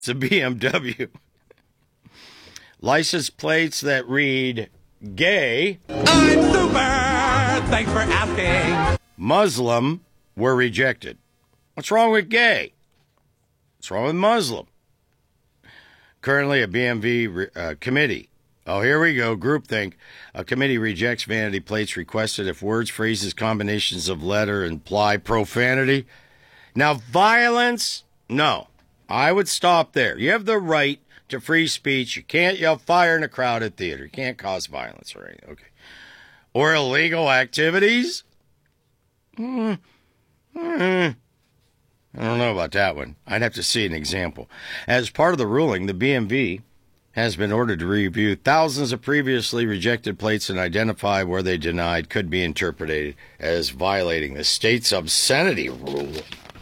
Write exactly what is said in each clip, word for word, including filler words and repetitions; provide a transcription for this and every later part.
It's a B M W. License plates that read gay. I'm super. Thanks for asking. Muslim were rejected. What's wrong with gay? What's wrong with Muslim? Currently, a B M V uh, committee. Oh, here we go. Groupthink. A committee rejects vanity plates requested if words, phrases, combinations of letter imply profanity. Now, violence? No. I would stop there. You have the right to free speech. You can't yell fire in a crowded theater. You can't cause violence or anything. Okay. Or illegal activities? Hmm. Hmm. I don't know about that one. I'd have to see an example. As part of the ruling, the B M V has been ordered to review thousands of previously rejected plates and identify where they denied could be interpreted as violating the state's obscenity rule.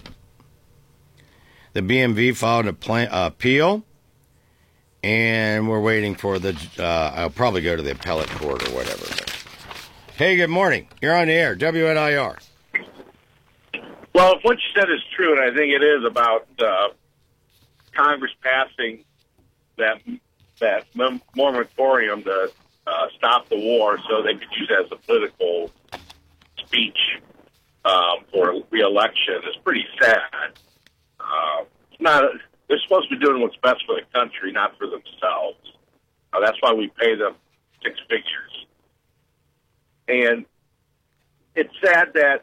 The B M V filed an uh, appeal, and we're waiting for the, uh, I'll probably go to the appellate court or whatever. Hey, good morning. You're on the air, W N I R. Well, if what you said is true, and I think it is about uh, Congress passing that that moratorium to uh, stop the war so they could use it as a political speech um, for re-election, is pretty sad. Uh, it's not a, they're supposed to be doing what's best for the country, not for themselves. Uh, that's why we pay them six figures. And it's sad that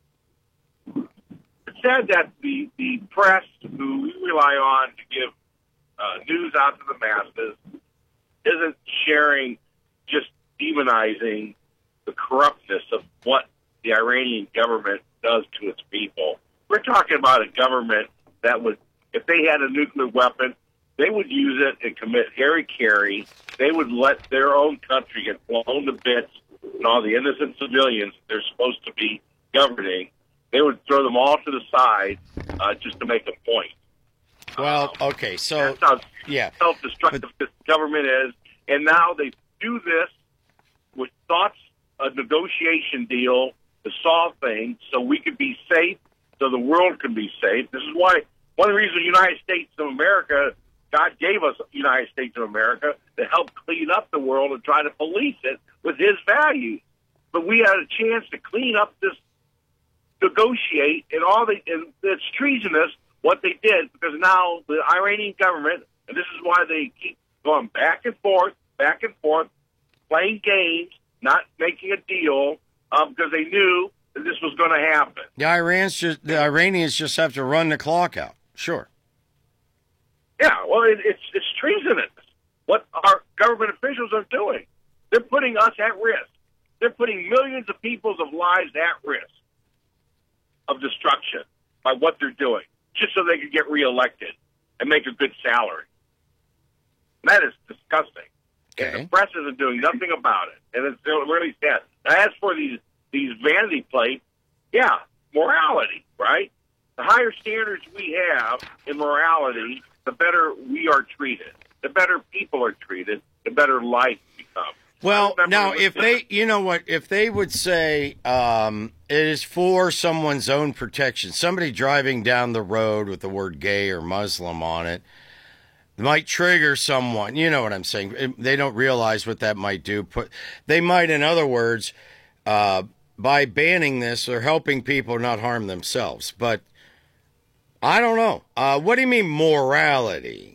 it's sad that the, the press, who we rely on to give uh, news out to the masses, isn't sharing, just demonizing the corruptness of what the Iranian government does to its people. We're talking about a government that would, if they had a nuclear weapon, they would use it and commit hara-kiri. They would let their own country get blown to bits, and all the innocent civilians they're supposed to be governing, they would throw them all to the side uh, just to make a point. Well, okay, so That's how yeah, self-destructive but, this government is, and now they do this with thoughts, a negotiation deal to solve things so we could be safe, so the world can be safe. This is why one of the reasons the United States of America, God gave us the United States of America to help clean up the world and try to police it with His values. But we had a chance to clean up this, negotiate, and all the, and it's treasonous what they did, because now the Iranian government, and this is why they keep going back and forth, back and forth, playing games, not making a deal, um, because they knew that this was going to happen. The Iranians just the Iranians just have to run the clock out. Sure. Yeah, well, it, it's it's treasonous what our government officials are doing. They're putting us at risk. They're putting millions of people's of lives at risk of destruction by what they're doing, just so they can get reelected and make a good salary. And that is disgusting. Okay. And the press isn't doing nothing about it, and it's really sad. Now, as for these these vanity plates, yeah, morality, right? The higher standards we have in morality, the better we are treated. The better people are treated, the better life becomes. Well, now, if they, you know what, if they would say um, it is for someone's own protection, somebody driving down the road with the word gay or Muslim on it might trigger someone. You know what I'm saying? It, they don't realize what that might do. Put, they might, in other words, uh, by banning this, they're helping people not harm themselves. But I don't know. Uh, what do you mean morality?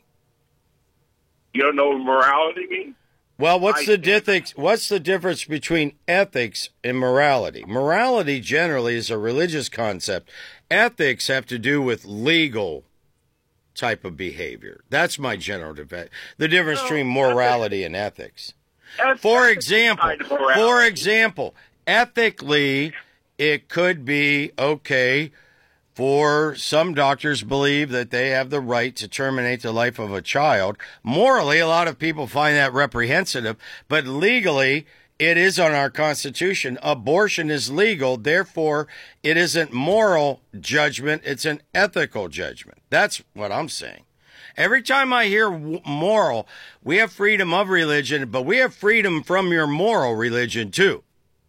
You don't know what morality means? Well, what's I the difference? What's the difference between ethics and morality? Morality generally is a religious concept. Ethics have to do with legal type of behavior. That's my general debate. The difference No, between morality and ethics. That's- For that's example, kind of morality. for example, ethically, it could be okay for some doctors believe that they have the right to terminate the life of a child. Morally, a lot of people find that reprehensible, but legally, it is on our Constitution. Abortion is legal, therefore, it isn't moral judgment, it's an ethical judgment. That's what I'm saying. Every time I hear moral, we have freedom of religion, but we have freedom from your moral religion, too.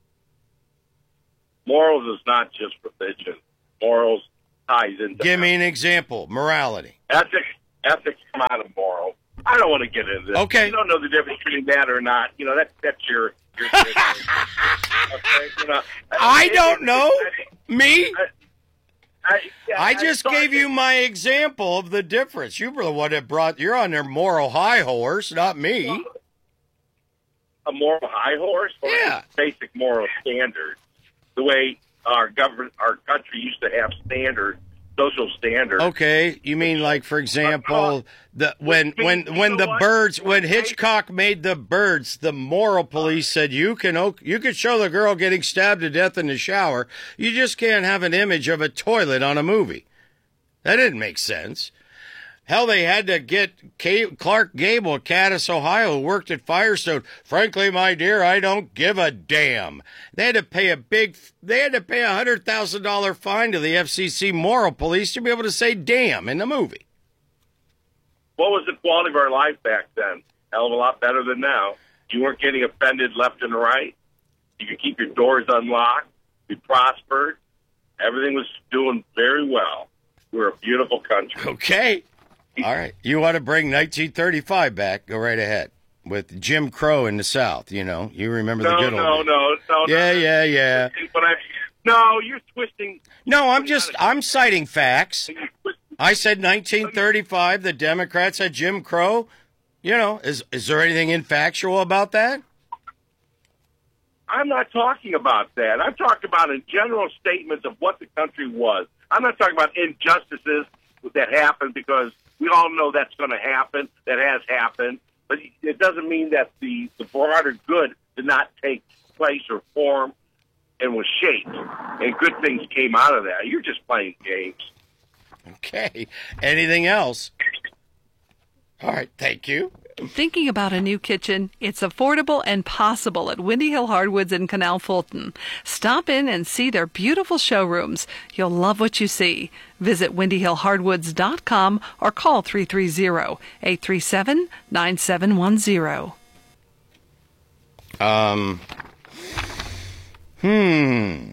Morals is not just religion. Morals ties into Give me an example. Morality. ethics. ethics come out of moral. I don't want to get into this. Okay. You don't know the difference between that or not. You know, that, that's your... your okay? You know, I it, don't it, know. I, Me? I, I, yeah, I just I gave you my example of the difference. You were the one that brought, you're on their moral high horse, not me. A moral high horse? Or Yeah. Basic moral standards. The way our government, our country used to have standards, social standards. Okay, you mean like, for example, the when when You when know the what? birds, when Hitchcock made The Birds, the moral police said you can o- you can show the girl getting stabbed to death in the shower, you just can't have an image of a toilet on a movie. That didn't make sense. Hell, they had to get K- Clark Gable at Caddis, Ohio, who worked at Firestone. Frankly, my dear, I don't give a damn. They had to pay a big, they had to pay a hundred thousand dollar fine to the F C C moral police to be able to say "damn" in the movie. What was the quality of our life back then? Hell of a lot better than now. You weren't getting offended left and right. You could keep your doors unlocked. We prospered. Everything was doing very well. We're a beautiful country. Okay. All right. You want to bring nineteen thirty-five back? Go right ahead. With Jim Crow in the South, you know. You remember No, the good no, old no, no. Yeah, no. yeah, yeah. But I, no, you're twisting. No, I'm just, I'm citing facts. You're twisting. I said nineteen thirty-five, the Democrats had Jim Crow. You know, is is there anything infactual about that? I'm not talking about that. I'm talking about in general statements of what the country was. I'm not talking about injustices that happened because we all know that's going to happen. That has happened. But it doesn't mean that the, the broader good did not take place or form and was shaped. And good things came out of that. You're just playing games. Okay. Anything else? All right. Thank you. Thinking about a new kitchen? It's affordable and possible at Windy Hill Hardwoods in Canal Fulton. Stop in and see their beautiful showrooms. You'll love what you see. Visit windy hill hardwoods dot com or call three three zero, eight three seven, nine seven one zero. Um. Hmm.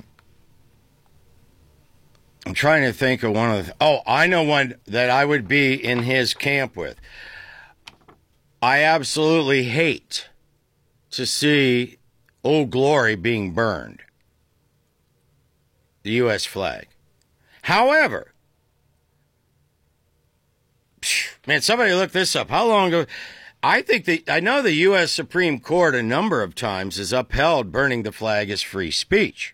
I'm trying to think of one of the. Oh, I know one that I would be in his camp with. I absolutely hate to see Old Glory being burned, the U S flag. However, man, somebody look this up. How long ago? I think that I know the U S Supreme Court a number of times has upheld burning the flag as free speech.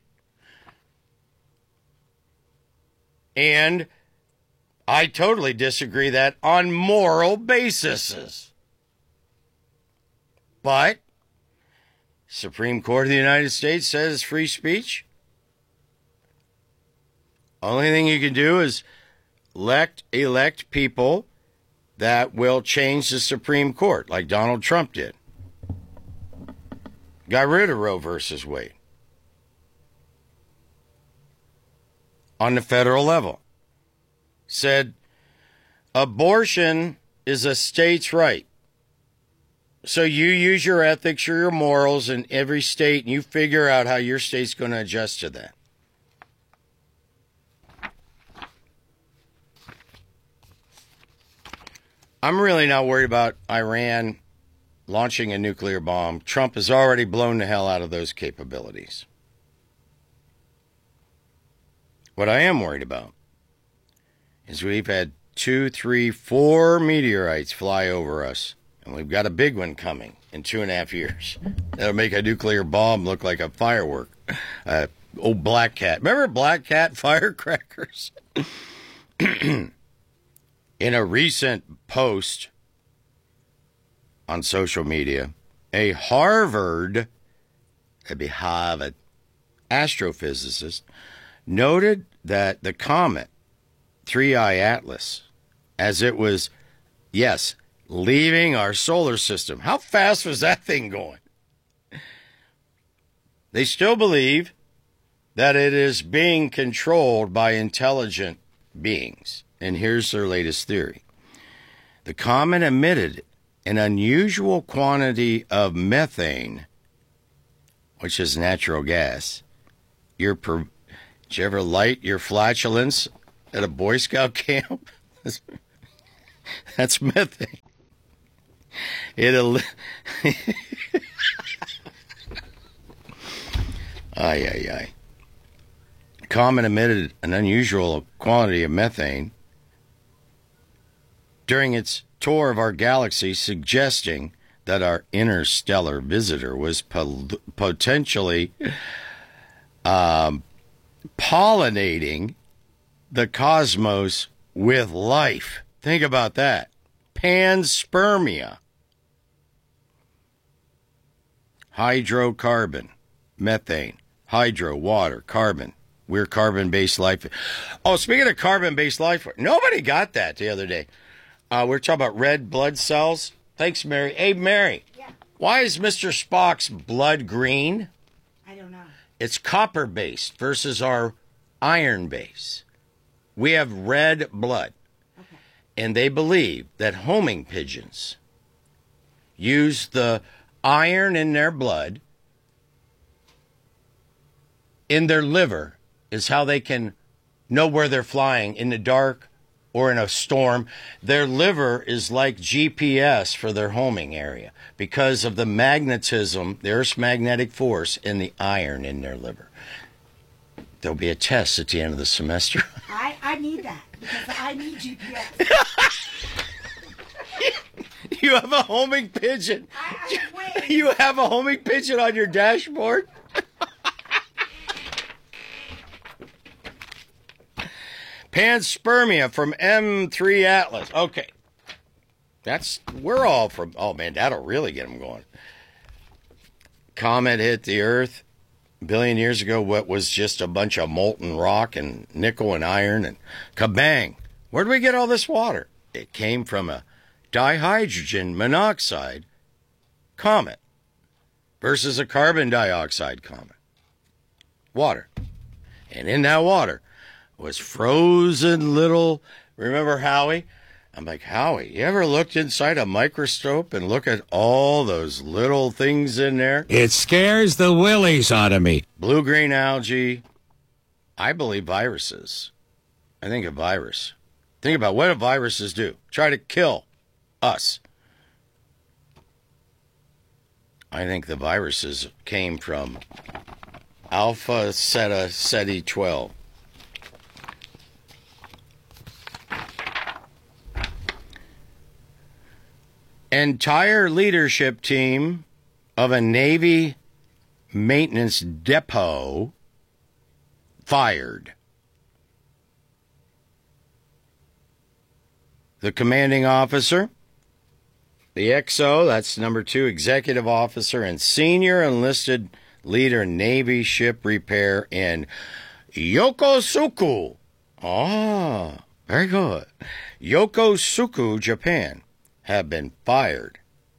And I totally disagree that on moral bases. But Supreme Court of the United States says free speech. Only thing you can do is elect elect people that will change the Supreme Court, like Donald Trump did. Got rid of Roe versus Wade. On the federal level. Said abortion is a state's right. So you use your ethics or your morals in every state, and you figure out how your state's going to adjust to that. I'm really not worried about Iran launching a nuclear bomb. Trump has already blown the hell out of those capabilities. What I am worried about is we've had two, three, four meteorites fly over us. And we've got a big one coming in two and a half years. That'll make a nuclear bomb look like a firework. Uh, old Black Cat. Remember Black Cat firecrackers? In a recent post on social media, a Harvard, that'd be Harvard, astrophysicist noted that the comet three I Atlas, as it was, yes, leaving our solar system. How fast was that thing going? They still believe that it is being controlled by intelligent beings. And here's their latest theory. The comet emitted an unusual quantity of methane, which is natural gas. Your per- Did you ever light your flatulence at a Boy Scout camp? That's methane. It'll. Ay, ay, ay. Comet emitted an unusual quantity of methane during its tour of our galaxy, suggesting that our interstellar visitor was pol- potentially um, pollinating the cosmos with life. Think about that. Panspermia. Hydrocarbon, methane, hydro, water, carbon. We're carbon-based life. Oh, speaking of carbon-based life, nobody got that the other day. Uh, we're talking about red blood cells. Thanks, Mary. Hey, Mary. Yeah. Why is Mister Spock's blood green? I don't know. It's copper-based versus our iron base. We have red blood. Okay. And they believe that homing pigeons use the iron in their blood, in their liver, is how they can know where they're flying in the dark or in a storm. Their liver is like G P S for their homing area because of the magnetism, the Earth's magnetic force, and the iron in their liver. There'll be a test at the end of the semester. I, I need that because I need G P S. You have a homing pigeon. I, I wait. You have a homing pigeon on your dashboard? Panspermia from M three Atlas. Okay. That's, we're all from, oh man, that'll really get them going. Comet hit the Earth a billion years ago. What was just a bunch of molten rock and nickel and iron and kabang. Where did we get all this water? It came from a dihydrogen monoxide comet versus a carbon dioxide comet. Water. And in that water was frozen little, remember Howie? I'm like, Howie, you ever looked inside a microscope and look at all those little things in there? It scares the willies out of me. Blue-green algae. I believe viruses. I think a virus. Think about what do viruses do? Try to kill us. I think the viruses came from Alpha Zeta Ceti twelve. Entire leadership team of a Navy maintenance depot fired. The commanding officer, the X O, that's number two, executive officer, and senior enlisted leader, Navy ship repair in Yokosuka. Ah, very good. Yokosuka, Japan, have been fired.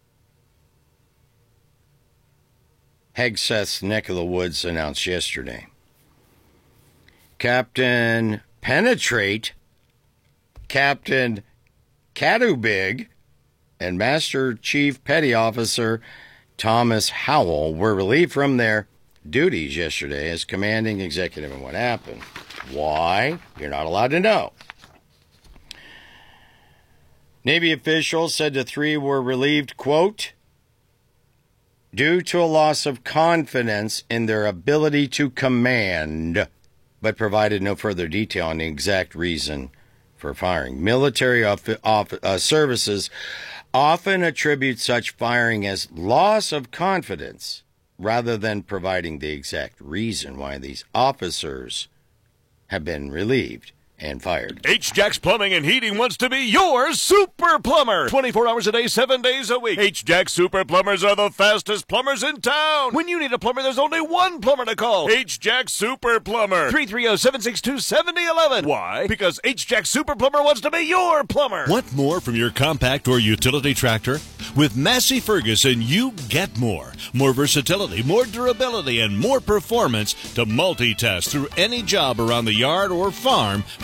Hegseth's neck of the woods announced yesterday. Captain Penetrate, Captain Catubig, and Master Chief Petty Officer Thomas Howell were relieved from their duties yesterday as commanding executive. And what happened? Why? You're not allowed to know. Navy officials said the three were relieved, quote, due to a loss of confidence in their ability to command, but provided no further detail on the exact reason for firing. Military off, off, uh, services often attribute such firing as loss of confidence rather than providing the exact reason why these officers have been relieved and fired. H-Jack's Plumbing and Heating wants to be your super plumber. twenty-four hours a day, seven days a week. H-Jack's Super Plumbers are the fastest plumbers in town. When you need a plumber, there's only one plumber to call. H-Jack's Super Plumber. three three zero, seven six two, seven zero one one. Why? Because H-Jack's Super Plumber wants to be your plumber. Want more from your compact or utility tractor? With Massey Ferguson, you get more. More versatility, more durability, and more performance to multitask through any job around the yard or farm for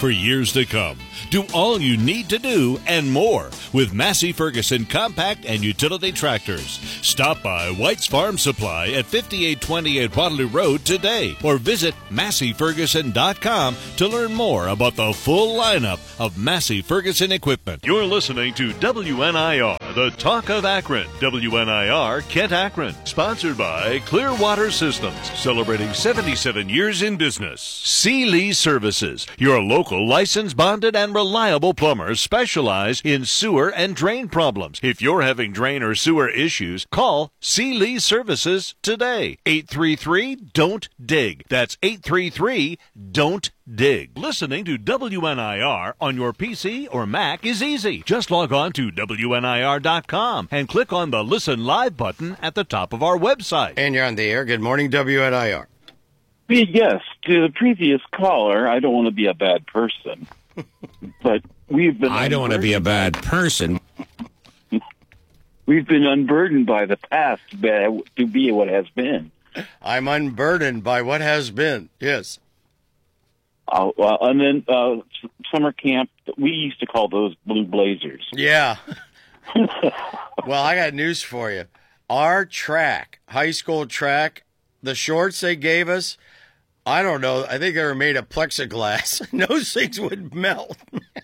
for years to come. Do all you need to do and more with Massey Ferguson compact and utility tractors. Stop by White's Farm Supply at fifty-eight twenty-eight Waterloo Road today or visit massey ferguson dot com to learn more about the full lineup of Massey Ferguson equipment. You're listening to W N I R, the Talk of Akron. W N I R Kent Akron, sponsored by Clearwater Systems, celebrating seventy-seven years in business. C. Lee Services, your local licensed, bonded, and reliable plumbers specialize in sewer and drain problems. If you're having drain or sewer issues, call C. Lee Services today. eight three three, don't dig. That's eight three three, don't dig. Listening to W N I R on your P C or Mac is easy. Just log on to W N I R dot com and click on the Listen Live button at the top of our website. And you're on the air. Good morning, W N I R. Yes, to the previous caller, I don't want to be a bad person, but we've been... I don't want to be a bad person. We've been unburdened by the past to be what has been. I'm unburdened by what has been, yes. Uh, uh, and then uh, summer camp, we used to call those blue blazers. Yeah. Well, I got news for you. Our track, high school track, the shorts they gave us, I don't know, I think they were made of plexiglass. Those things would melt.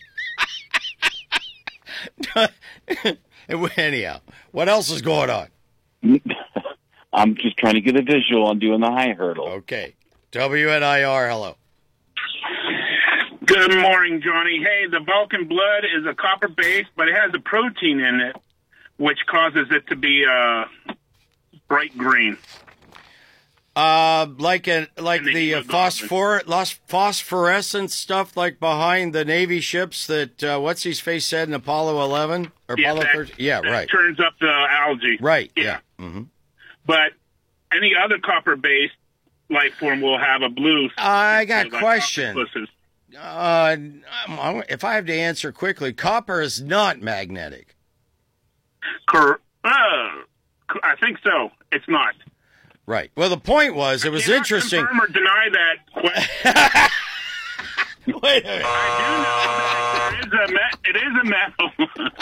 Anyhow, what else is going on? I'm just trying to get a visual on doing the high hurdle. Okay. W N I R, hello. Good morning, Johnny. Hey, the Vulcan blood is a copper base, but it has a protein in it, which causes it to be uh, bright green. Uh, like a, like the, the uh, phosphor phosphorescent stuff, like behind the Navy ships that uh, what's his face said in Apollo eleven or yeah, Apollo that, thirteen. Yeah, that right. Turns up the algae. Right. Yeah. yeah. Mm-hmm. But any other copper-based life form will have a blue. I got a like question. octopuses. Uh, if I have to answer quickly, copper is not magnetic. Cor- uh, I think so. It's not. Right. Well, the point was, it was I interesting. Confirm or deny that question. Wait a minute. I do know that it is a, me- it is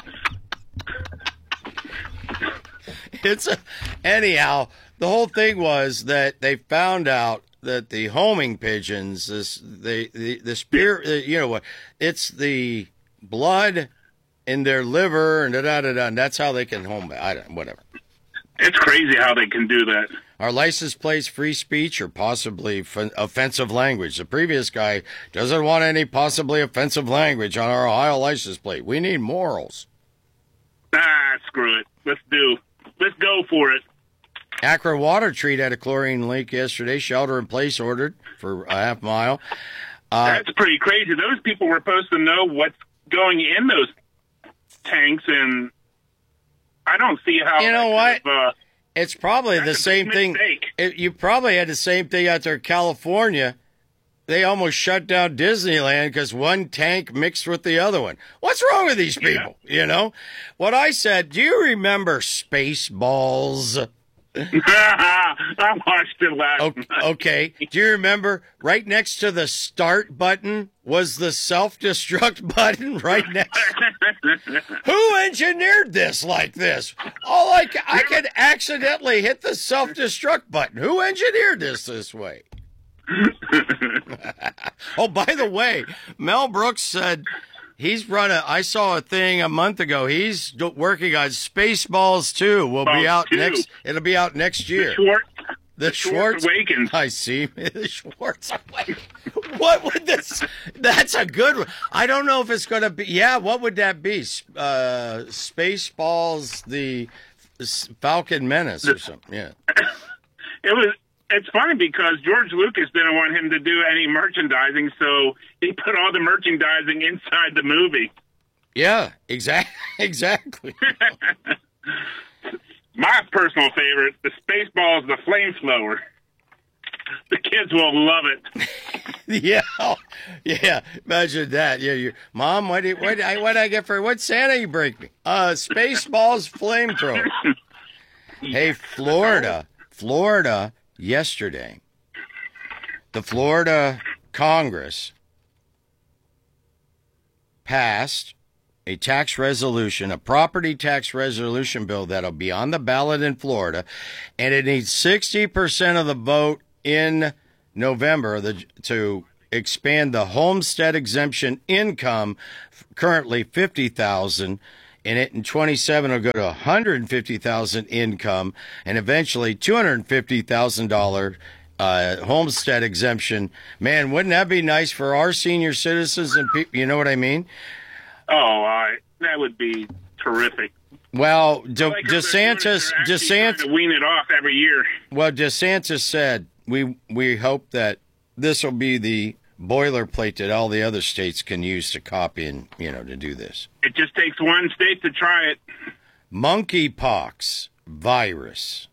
a metal. It's a, anyhow, the whole thing was that they found out that the homing pigeons, this the the, the spirit, you know what? It's the blood in their liver and da da da da. And that's how they can home. I don't whatever. It's crazy how they can do that. Our license plates free speech or possibly f- offensive language. The previous guy doesn't want any possibly offensive language on our Ohio license plate. We need morals. Ah, screw it. Let's do. Let's go for it. Akron Water Treat had a chlorine leak yesterday. Shelter in place ordered for a half mile. Uh, That's pretty crazy. Those people were supposed to know what's going in those tanks, and I don't see how. You know what? Have, uh, it's probably the That's a same big thing. mistake. It, you probably had the same thing out there in California. They almost shut down Disneyland because one tank mixed with the other one. What's wrong with these people? Yeah. You know? What I said, do you remember Spaceballs? I watched it last Okay, night. okay. Do you remember right next to the start button was the self-destruct button right next? Who engineered this like this? All I, ca- I could accidentally hit the self-destruct button. Who engineered this this way? Oh, by the way, Mel Brooks said he's run a, I saw a thing a month ago. He's do- working on Spaceballs two. Will be Balls out two. next. It'll be out next year. The Schwartz, The, the Schwartz, Schwartz Awakens. I see. The Schwartz Awakens. What would this? That's a good one. I don't know if it's going to be. Yeah, what would that be? Uh, Spaceballs, the Falcon Menace, or something. Yeah. It was. It's funny because George Lucas didn't want him to do any merchandising, so he put all the merchandising inside the movie. Yeah. Exactly. Exactly. My personal favorite, the Spaceballs, the Flamethrower. The kids will love it. Yeah, yeah. Imagine that. Yeah, you, Mom. What did what I what I get for what Santa you bring me? Uh, Spaceballs flamethrower. Hey, Florida, Florida. Yesterday, the Florida Congress passed a tax resolution, a property tax resolution bill that'll be on the ballot in Florida, and it needs sixty percent of the vote in November the, to expand the homestead exemption income, currently fifty thousand dollars, and it in twenty-seven will go to one hundred fifty thousand dollars income, and eventually two hundred fifty thousand dollars uh, homestead exemption. Man, wouldn't that be nice for our senior citizens and people? You know what I mean? Oh, uh, that would be terrific. Well, De- like DeSantis, DeSantis, wean it off every year. Well, DeSantis said we we hope that this will be the boilerplate that all the other states can use to copy and, you know, to do this. It just takes one state to try it. Monkeypox virus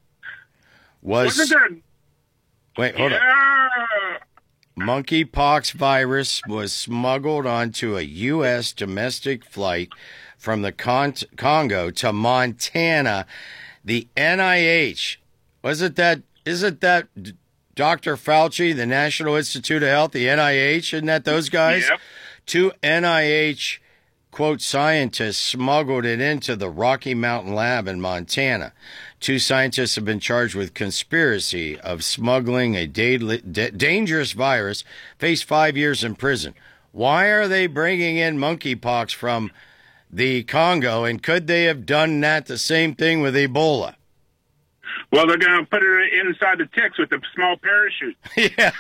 was. Wasn't there? Wait, hold yeah. on. Monkeypox virus was smuggled onto a U S domestic flight from the Con- Congo to Montana. The N I H, was it that, is it that Doctor Fauci, the National Institute of Health, the N I H, isn't that those guys? Yep. Two N I H, quote, scientists smuggled it into the Rocky Mountain lab in Montana. Two scientists have been charged with conspiracy of smuggling a da- da- dangerous virus, face five years in prison. Why are they bringing in monkeypox from the Congo, and could they have done that the same thing with Ebola? Well, they're going to put it inside the ticks with a small parachute. Yeah.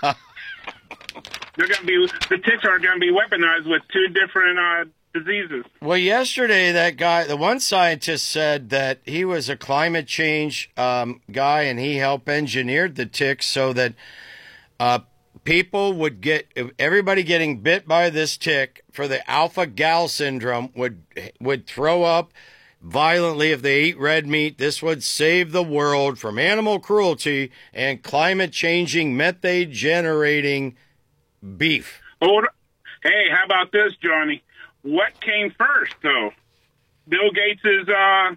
They're going to be, the ticks are going to be weaponized with two different uh, diseases. Well, yesterday, that guy, the one scientist said that he was a climate change um, guy, and he helped engineered the ticks so that uh, people would get, everybody getting bit by this tick for the alpha-gal syndrome would would throw up violently if they eat red meat. This would save the world from animal cruelty and climate-changing, methane-generating beef. Hold on. Hey, how about this, Johnny? What came first, though? Bill Gates' uh,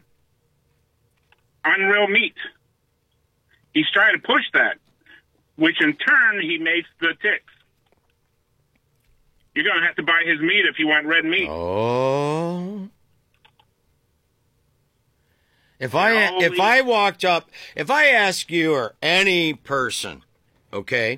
Unreal Meat. He's trying to push that, which in turn he makes the ticks. You're going to have to buy his meat if you want red meat. Oh. If I if I walked up, if I ask you or any person, okay,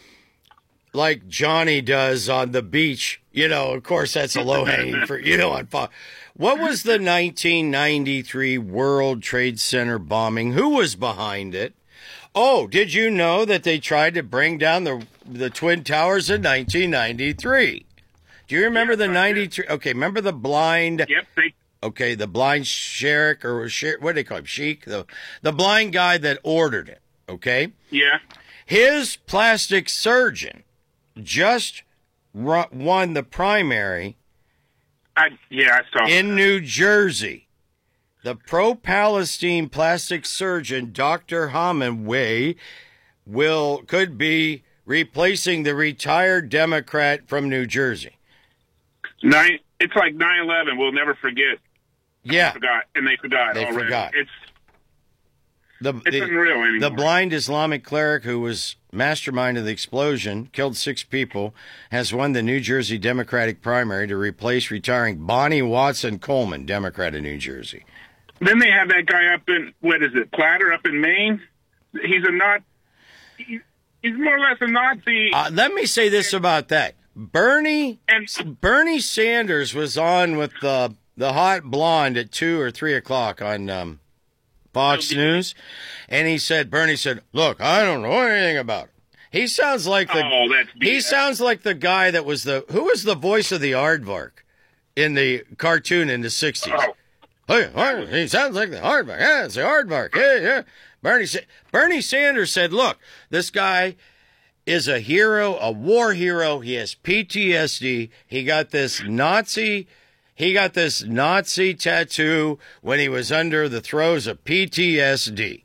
like Johnny does on the beach, you know, of course that's a low hanging fruit, you know, on what was the nineteen ninety-three World Trade Center bombing? Who was behind it? Oh, did you know that they tried to bring down the the Twin Towers in nineteen ninety-three? Do you remember the ninety-three? Okay, remember the blind? Yep. They- okay, the blind sheriff or sher- what do they call him? Sheik, the the blind guy that ordered it. Okay. Yeah. His plastic surgeon just ru- won the primary. I yeah, I saw in New Jersey. The pro-Palestine plastic surgeon, Doctor Hamaway, will could be replacing the retired Democrat from New Jersey. Nine. It's like nine eleven. We'll never forget. Yeah, they forgot, and they forgot. They already. forgot. It's the, it's the, unreal anymore. The blind Islamic cleric who was mastermind of the explosion, killed six people, has won the New Jersey Democratic primary to replace retiring Bonnie Watson Coleman, Democrat of New Jersey. Then they have that guy up in, what is it, Platter up in Maine? He's a not. He, he's more or less a Nazi. Uh, let me say this about that. Bernie and Bernie Sanders was on with the the hot blonde at two or three o'clock on um, Fox News, and he said, Bernie said, "Look, I don't know anything about it." He sounds like the oh, that's he sounds like the guy that was the who was the voice of the aardvark in the cartoon in the sixties. Oh. Hey, he sounds like the aardvark. Yeah, it's the aardvark. Yeah, yeah. Bernie Bernie Sanders said, "Look, this guy is a hero, a war hero. He has P T S D. He got this Nazi, he got this Nazi tattoo when he was under the throes of P T S D."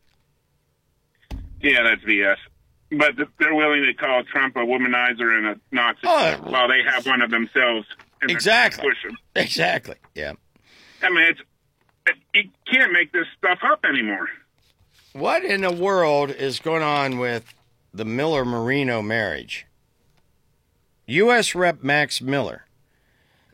Yeah, that's B S. But they're willing to call Trump a womanizer and a Nazi oh, while they have one of themselves. And exactly. Push him. Exactly. Yeah. I mean, it's you can't make this stuff up anymore. What in the world is going on with the Miller-Marino marriage? U S Rep Max Miller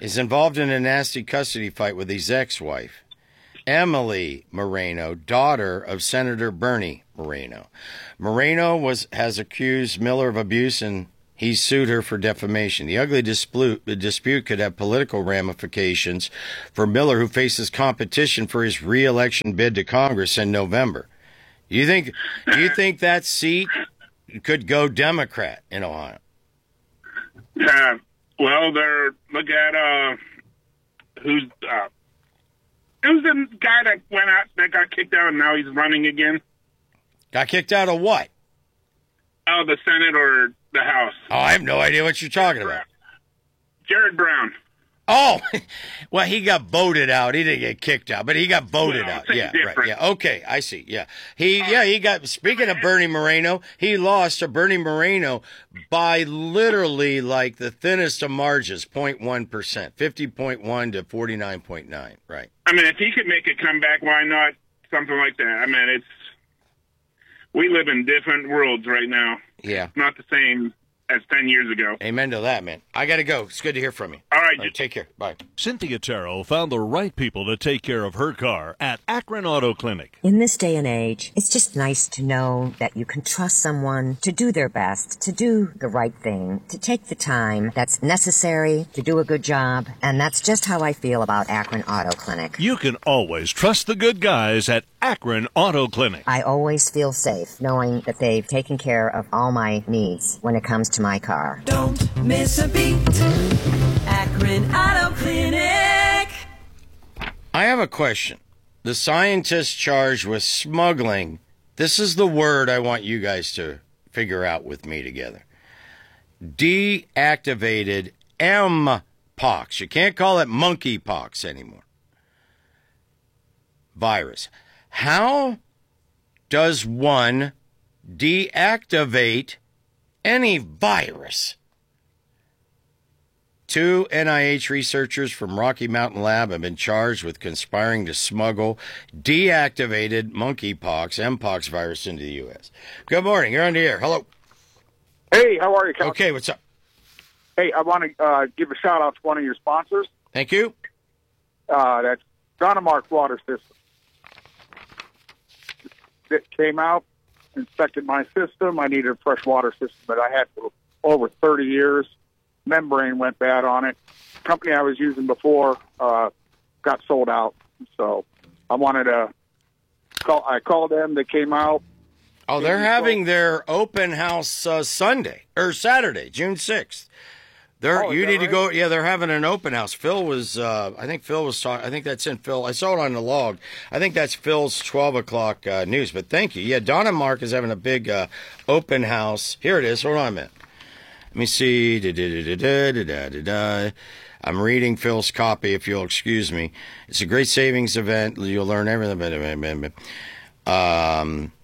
is involved in a nasty custody fight with his ex-wife, Emily Moreno, daughter of Senator Bernie Moreno. Moreno was has accused Miller of abuse, and he sued her for defamation. The ugly dispute, the dispute could have political ramifications for Miller, who faces competition for his re-election bid to Congress in November. Do you think? Do you think that seat could go Democrat in Ohio? Yeah. Well, they're look at uh, who's uh, who's the guy that went out that got kicked out and now he's running again. Got kicked out of what? Oh, the Senate or the House. Oh, I have no idea what you're talking about. Jared Brown. Oh, well, he got voted out. He didn't get kicked out, but he got voted well, out. Yeah, different. right. Yeah, okay, I see. Yeah, he, yeah, he got. Speaking of Bernie Moreno, he lost to Bernie Moreno by literally like the thinnest of margins, zero point one percent, fifty point one to forty-nine point nine. Right. I mean, if he could make a comeback, why not something like that? I mean, it's we live in different worlds right now. Yeah, it's not the same as ten years ago. Amen to that, man. I got to go. It's good to hear from you. All right. All right, take care. Bye. Cynthia Terrell found the right people to take care of her car at Akron Auto Clinic. In this day and age, it's just nice to know that you can trust someone to do their best, to do the right thing, to take the time that's necessary to do a good job. And that's just how I feel about Akron Auto Clinic. You can always trust the good guys at Akron Auto Clinic. I always feel safe knowing that they've taken care of all my needs when it comes to my car. Don't miss a beat. Akron Auto Clinic. I have a question. The scientist charged with smuggling, this is the word I want you guys to figure out with me together. Deactivated M-pox. You can't call it monkeypox anymore. Virus. How does one deactivate any virus? Two N I H researchers from Rocky Mountain Lab have been charged with conspiring to smuggle deactivated monkeypox, M-pox virus into the U S. Good morning. You're on the air. Hello. Hey, how are you, Cal? Okay, what's up? Hey, I want to uh, give a shout-out to one of your sponsors. Thank you. Uh, that's Dynamark Water System. It came out, inspected my system. I needed a fresh water system that I had for over thirty years. Membrane went bad on it. The company I was using before uh, got sold out. So I wanted to call. I called them. They came out. Oh, they're having their open house uh, Sunday or Saturday, June sixth. They're, oh, you need right? to go. Yeah, they're having an open house. Phil was, uh, I think Phil was talking. I think that's in Phil. I saw it on the log. I think that's Phil's twelve o'clock uh, news. But thank you. Yeah, Donna Mark is having a big uh, open house. Here it is. Hold on a minute. Let me see. Da, da, da, da, da, da, da, da. I'm reading Phil's copy, if you'll excuse me. It's a great savings event. You'll learn everything. Um,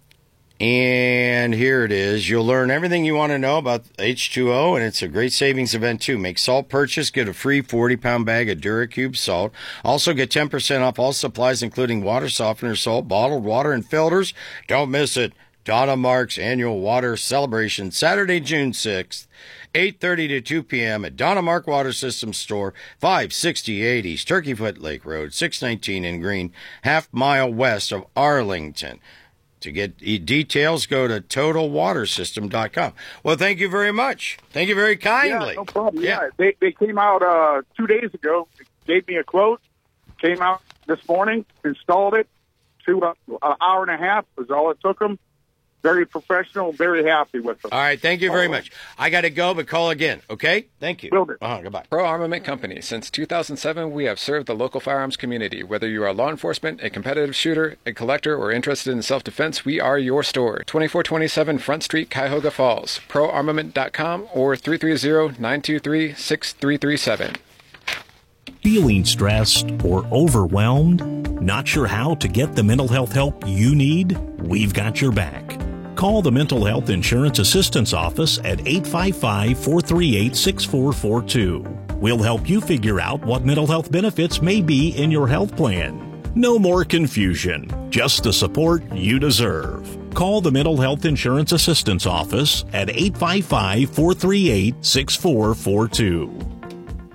and here it is. You'll learn everything you want to know about H two O, and it's a great savings event, too. Make salt purchase. Get a free forty-pound bag of DuraCube salt. Also get ten percent off all supplies, including water softener, salt, bottled water, and filters. Don't miss it. Donna Mark's annual water celebration, Saturday, June sixth, eight thirty to two p.m. at Donna Mark Water Systems Store, five sixty-eight East Turkey Foot Lake Road, six nineteen in Green, half mile west of Arlington. To get details, go to total water system dot com. Well, thank you very much. Thank you very kindly. Yeah, no problem. Yeah, yeah. They, they came out uh, two days ago, gave me a quote, came out this morning, installed it, two uh, an hour and a half was all it took them. Very professional, very happy with them. All right, thank you very much. I got to go, but call again, okay? Thank you. Will do. Uh-huh, goodbye. Pro Armament Company. Since two thousand seven, we have served the local firearms community. Whether you are law enforcement, a competitive shooter, a collector, or interested in self-defense, we are your store. twenty-four twenty-seven Front Street, Cuyahoga Falls. pro armament dot com or three three zero, nine two three, six three three seven. Feeling stressed or overwhelmed? Not sure how to get the mental health help you need? We've got your back. Call the Mental Health Insurance Assistance Office at eight five five, four three eight, six four four two. We'll help you figure out what mental health benefits may be in your health plan. No more confusion, just the support you deserve. Call the Mental Health Insurance Assistance Office at eight five five, four three eight, six four four two.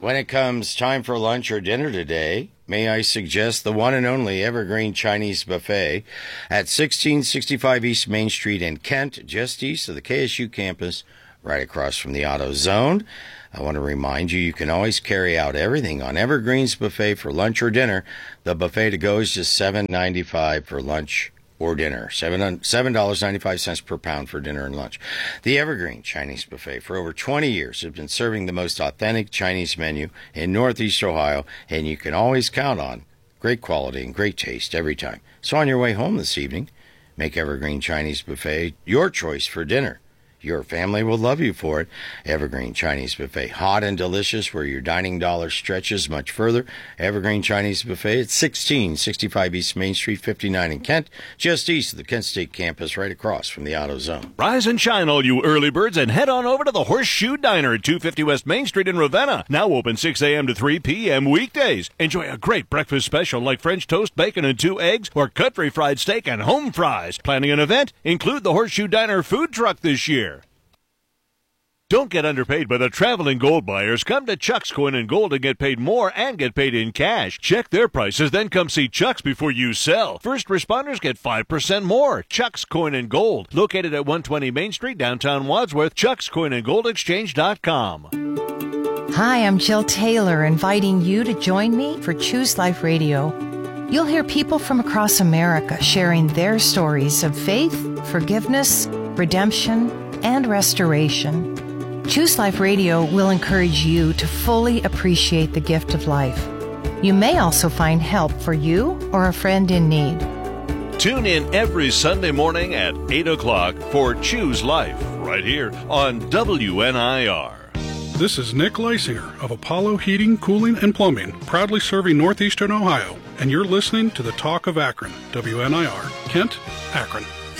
When it comes time for lunch or dinner today, may I suggest the one and only Evergreen Chinese Buffet at sixteen sixty-five East Main Street in Kent, just east of the K S U campus, right across from the Auto Zone. I want to remind you, you can always carry out everything on Evergreen's Buffet for lunch or dinner. The buffet to go is just seven dollars and ninety-five cents for lunch or dinner. seven dollars and ninety-five cents per pound for dinner and lunch. The Evergreen Chinese Buffet for over twenty years has been serving the most authentic Chinese menu in Northeast Ohio, and you can always count on great quality and great taste every time. So on your way home this evening, make Evergreen Chinese Buffet your choice for dinner. Your family will love you for it. Evergreen Chinese Buffet, hot and delicious, where your dining dollar stretches much further. Evergreen Chinese Buffet at sixteen sixty-five East Main Street, fifty-nine in Kent, just east of the Kent State campus, right across from the Auto Zone. Rise and shine, all you early birds, and head on over to the Horseshoe Diner at two fifty West Main Street in Ravenna. Now open six a.m. to three p.m. weekdays. Enjoy a great breakfast special like French toast, bacon, and two eggs, or country fried steak and home fries. Planning an event? Include the Horseshoe Diner food truck this year. Don't get underpaid by the traveling gold buyers. Come to Chuck's Coin and Gold and get paid more and get paid in cash. Check their prices, then come see Chuck's before you sell. First responders get five percent more. Chuck's Coin and Gold, located at one twenty Main Street, downtown Wadsworth. Chuck's Coin and Gold Exchange dot com. Hi, I'm Jill Taylor, inviting you to join me for Choose Life Radio. You'll hear people from across America sharing their stories of faith, forgiveness, redemption, and restoration. Choose Life Radio will encourage you to fully appreciate the gift of life. You may also find help for you or a friend in need. Tune in every Sunday morning at eight o'clock for Choose Life, right here on W N I R. This is Nick Leisinger of Apollo Heating, Cooling, and Plumbing, proudly serving Northeastern Ohio, and you're listening to the Talk of Akron, W N I R, Kent, Akron.